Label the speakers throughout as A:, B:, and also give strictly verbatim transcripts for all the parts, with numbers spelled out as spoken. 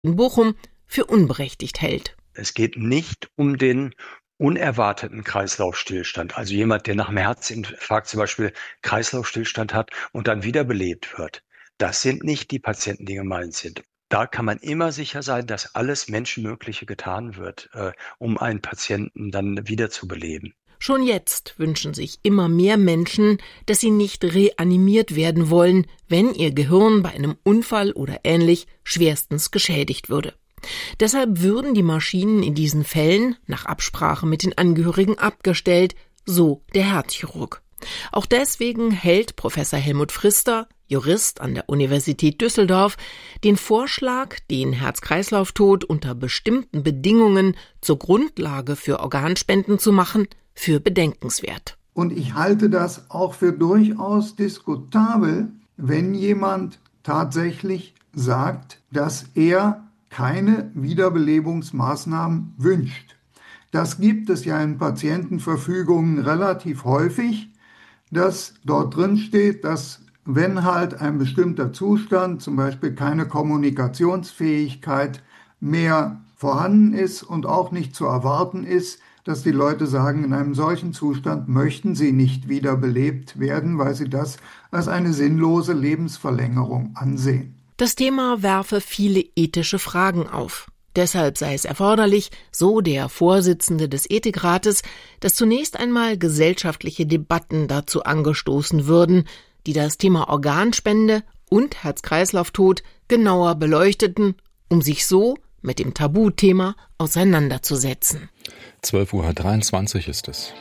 A: in Bochum für unberechtigt hält.
B: Es geht nicht um den unerwarteten Kreislaufstillstand, also jemand, der nach einem Herzinfarkt zum Beispiel Kreislaufstillstand hat und dann wiederbelebt wird. Das sind nicht die Patienten, die gemeint sind. Da kann man immer sicher sein, dass alles Menschenmögliche getan wird, äh, um einen Patienten dann wiederzubeleben.
A: Schon jetzt wünschen sich immer mehr Menschen, dass sie nicht reanimiert werden wollen, wenn ihr Gehirn bei einem Unfall oder ähnlich schwerstens geschädigt würde. Deshalb würden die Maschinen in diesen Fällen nach Absprache mit den Angehörigen abgestellt, so der Herzchirurg. Auch deswegen hält Professor Helmut Frister, Jurist an der Universität Düsseldorf, den Vorschlag, den Herz-Kreislauf-Tod unter bestimmten Bedingungen zur Grundlage für Organspenden zu machen, für bedenkenswert.
C: Und ich halte das auch für durchaus diskutabel, wenn jemand tatsächlich sagt, dass er keine Wiederbelebungsmaßnahmen wünscht. Das gibt es ja in Patientenverfügungen relativ häufig, dass dort drin steht, dass wenn halt ein bestimmter Zustand, zum Beispiel keine Kommunikationsfähigkeit mehr vorhanden ist und auch nicht zu erwarten ist, dass die Leute sagen, in einem solchen Zustand möchten sie nicht wiederbelebt werden, weil sie das als eine sinnlose Lebensverlängerung ansehen.
A: Das Thema werfe viele ethische Fragen auf. Deshalb sei es erforderlich, so der Vorsitzende des Ethikrates, dass zunächst einmal gesellschaftliche Debatten dazu angestoßen würden, die das Thema Organspende und Herz-Kreislauf-Tod genauer beleuchteten, um sich so mit dem Tabuthema auseinanderzusetzen.
D: zwölf Uhr dreiundzwanzig ist es.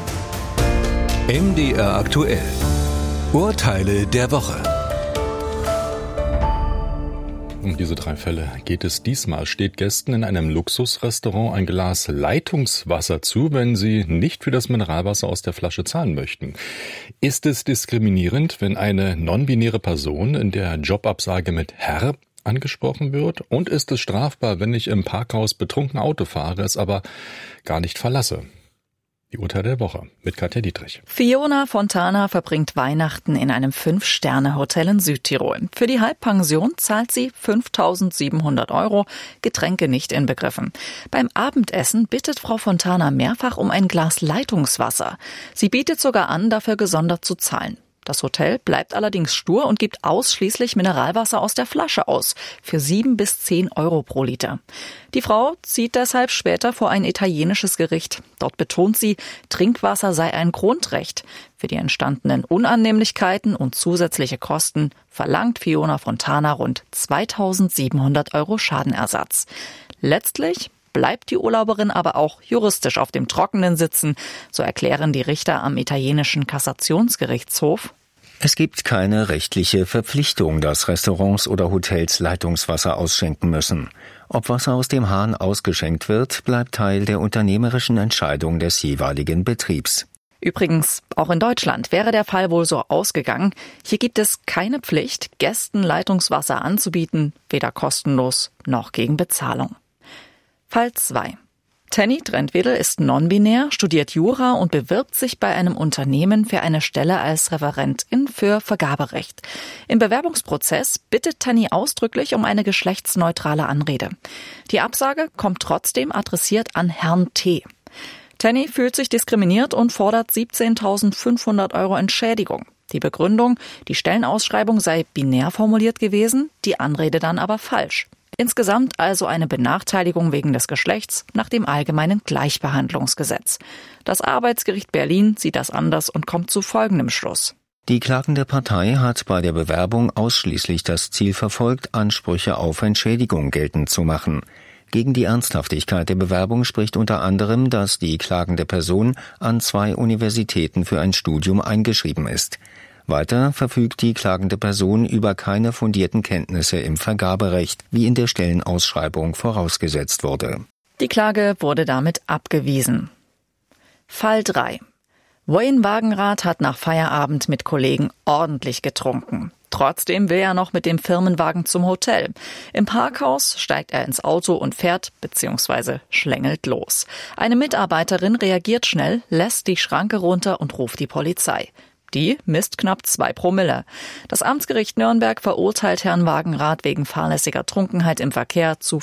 E: M D R aktuell. Urteile der Woche.
D: Um diese drei Fälle geht es diesmal. Steht Gästen in einem Luxusrestaurant ein Glas Leitungswasser zu, wenn sie nicht für das Mineralwasser aus der Flasche zahlen möchten? Ist es diskriminierend, wenn eine non-binäre Person in der Jobabsage mit Herr angesprochen wird? Und ist es strafbar, wenn ich im Parkhaus betrunken Auto fahre, es aber gar nicht verlasse? Die Urteile der Woche mit Katja Dietrich.
F: Fiona Fontana verbringt Weihnachten in einem Fünf-Sterne-Hotel in Südtirol. Für die Halbpension zahlt sie fünftausendsiebenhundert Euro, Getränke nicht inbegriffen. Beim Abendessen bittet Frau Fontana mehrfach um ein Glas Leitungswasser. Sie bietet sogar an, dafür gesondert zu zahlen. Das Hotel bleibt allerdings stur und gibt ausschließlich Mineralwasser aus der Flasche aus, für sieben bis zehn Euro pro Liter. Die Frau zieht deshalb später vor ein italienisches Gericht. Dort betont sie, Trinkwasser sei ein Grundrecht. Für die entstandenen Unannehmlichkeiten und zusätzliche Kosten verlangt Fiona Fontana rund zweitausendsiebenhundert Euro Schadenersatz. Letztlich bleibt die Urlauberin aber auch juristisch auf dem Trockenen sitzen, so erklären die Richter am italienischen Kassationsgerichtshof.
G: Es gibt keine rechtliche Verpflichtung, dass Restaurants oder Hotels Leitungswasser ausschenken müssen. Ob Wasser aus dem Hahn ausgeschenkt wird, bleibt Teil der unternehmerischen Entscheidung des jeweiligen Betriebs.
F: Übrigens, auch in Deutschland wäre der Fall wohl so ausgegangen. Hier gibt es keine Pflicht, Gästen Leitungswasser anzubieten, weder kostenlos noch gegen Bezahlung. Fall zwei. Tenny Trentwedel ist non-binär, studiert Jura und bewirbt sich bei einem Unternehmen für eine Stelle als Referentin für Vergaberecht. Im Bewerbungsprozess bittet Tenny ausdrücklich um eine geschlechtsneutrale Anrede. Die Absage kommt trotzdem adressiert an Herrn T. Tenny fühlt sich diskriminiert und fordert siebzehntausendfünfhundert Euro Entschädigung. Die Begründung, die Stellenausschreibung sei binär formuliert gewesen, die Anrede dann aber falsch. Insgesamt also eine Benachteiligung wegen des Geschlechts nach dem Allgemeinen Gleichbehandlungsgesetz. Das Arbeitsgericht Berlin sieht das anders und kommt zu folgendem Schluss.
G: Die klagende Partei hat bei der Bewerbung ausschließlich das Ziel verfolgt, Ansprüche auf Entschädigung geltend zu machen. Gegen die Ernsthaftigkeit der Bewerbung spricht unter anderem, dass die klagende Person an zwei Universitäten für ein Studium eingeschrieben ist. Weiter verfügt die klagende Person über keine fundierten Kenntnisse im Vergaberecht, wie in der Stellenausschreibung vorausgesetzt wurde.
F: Die Klage wurde damit abgewiesen. Fall drei. Wayne Wagenrath hat nach Feierabend mit Kollegen ordentlich getrunken. Trotzdem will er noch mit dem Firmenwagen zum Hotel. Im Parkhaus steigt er ins Auto und fährt bzw. schlängelt los. Eine Mitarbeiterin reagiert schnell, lässt die Schranke runter und ruft die Polizei. Die misst knapp zwei Promille. Das Amtsgericht Nürnberg verurteilt Herrn Wagenrath wegen fahrlässiger Trunkenheit im Verkehr zu